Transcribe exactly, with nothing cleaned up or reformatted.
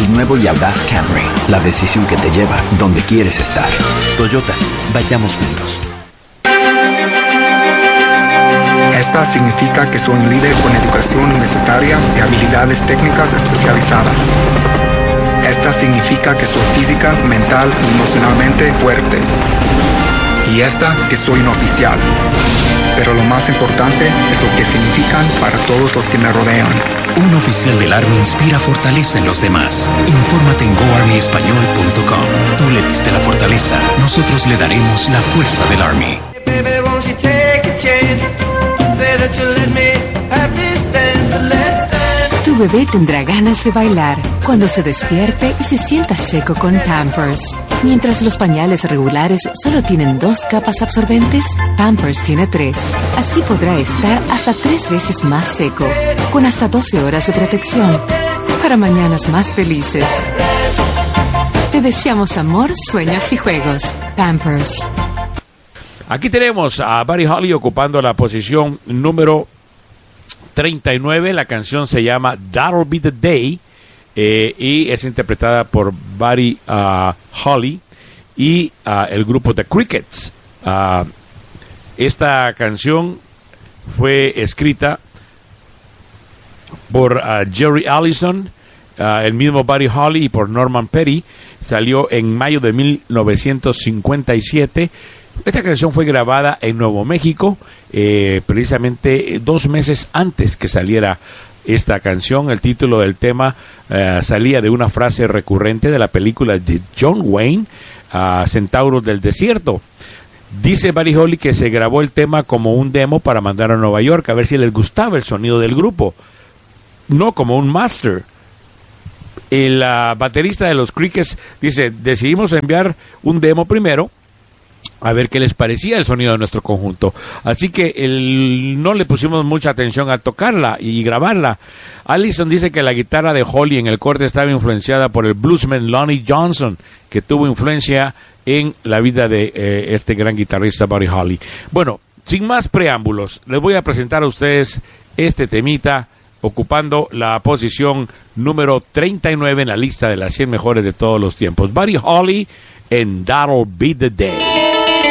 el nuevo y audaz Camry, la decisión que te lleva donde quieres estar. Toyota, vayamos juntos. Esta significa que soy un líder con educación universitaria y habilidades técnicas especializadas. Esta significa que soy física, mental y emocionalmente fuerte. Y esta, que soy un oficial. Pero lo más importante es lo que significan para todos los que me rodean. Un oficial del Army inspira fortaleza en los demás. Infórmate en go army español punto com. Tú le diste la fortaleza, nosotros le daremos la fuerza del Army. Tu bebé tendrá ganas de bailar cuando se despierte y se sienta seco con Pampers. Mientras los pañales regulares solo tienen dos capas absorbentes, Pampers tiene tres. Así podrá estar hasta tres veces más seco, con hasta doce horas de protección, para mañanas más felices. Te deseamos amor, sueños y juegos. Pampers. Aquí tenemos a Buddy Holly ocupando la posición número treinta y nueve. La canción se llama That'll Be the Day eh, y es interpretada por Buddy uh, Holly y uh, el grupo The Crickets. Uh, esta canción fue escrita por uh, Jerry Allison, uh, el mismo Buddy Holly, y por Norman Petty. Salió en mayo de mil novecientos cincuenta y siete. Esta canción fue grabada en Nuevo México, eh, precisamente dos meses antes que saliera esta canción. El título del tema eh, salía de una frase recurrente de la película de John Wayne, uh, Centauros del Desierto. Dice Buddy Holly que se grabó el tema como un demo para mandar a Nueva York a ver si les gustaba el sonido del grupo, no como un master. El uh, baterista de los Crickets dice, decidimos enviar un demo primero a ver qué les parecía el sonido de nuestro conjunto. Así que el, no le pusimos mucha atención al tocarla y grabarla. Allison dice que la guitarra de Holly en el corte estaba influenciada por el bluesman Lonnie Johnson, que tuvo influencia en la vida de eh, este gran guitarrista Buddy Holly. Bueno, sin más preámbulos, les voy a presentar a ustedes este temita ocupando la posición número treinta y nueve en la lista de las cien mejores de todos los tiempos. Buddy Holly en That'll Be the Day.